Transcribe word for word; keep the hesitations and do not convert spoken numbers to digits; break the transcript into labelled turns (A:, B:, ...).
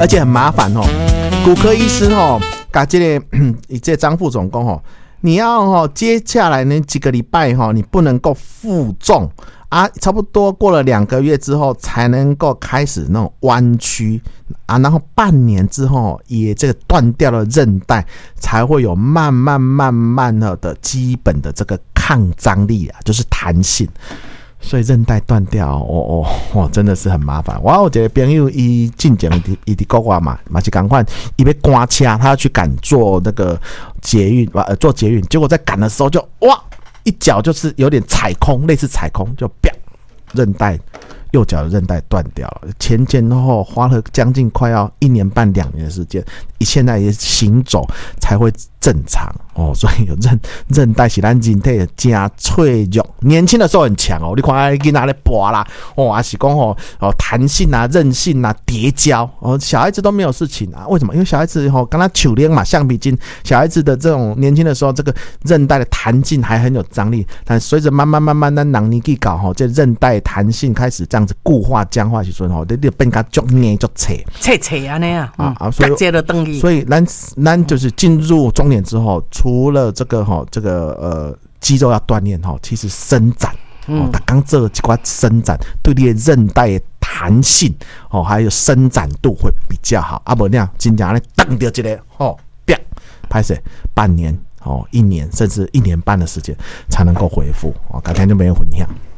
A: 而且很麻烦哦。骨科医师哦，甲这个这张副总讲哦，你要哦接下来那几个礼拜哈，你不能够负重。啊，差不多过了两个月之后，才能够开始那种弯曲啊，然后半年之后，也这个断掉了韧带，才会有慢慢慢慢的基本的这个抗张力啊，就是弹性。所以韧带断掉，哦哦哦，真的是很麻烦。我有一个朋友，伊进前伊伫国外嘛，嘛是赶快，伊要赶车，他要去赶坐那个捷运，呃，坐捷运，结果在赶的时候就哇。一脚就是有点踩空，类似踩空，就啪，韧带，右脚的韧带断掉了。前前后后花了将近快要一年半两年的时间，现在也行走才会正常哦。所以有韧韧带是咱人体的加脆弱，年轻的时候很强哦。你看那囡仔咧拔啦，哦，还是讲哦哦弹性啊、韧性啊、叠交哦，小孩子都没有事情啊。为什么？因为小孩子哦，刚刚球链嘛，橡皮筋，小孩子的这种年轻的时候，这个韧带的弹性还很有张力，但随着慢慢慢慢咱人年纪高吼，这韧带弹性开始这样子固化僵化时阵吼，你你变甲足硬足扯
B: 扯扯安尼啊
A: 啊啊！所以
B: 接了登记，
A: 所以咱咱就是进入中年之后，除了这个哈这个呃肌肉要锻炼哈，其实伸展哦，他刚这几块伸展对你的韧带的弹性哦，还有伸展度会比较好。啊，不那样，真正咧蹬掉一个哦，啪，拍摄半年哦，一年甚至一年半的时间才能够恢复哦，改天就没有混响。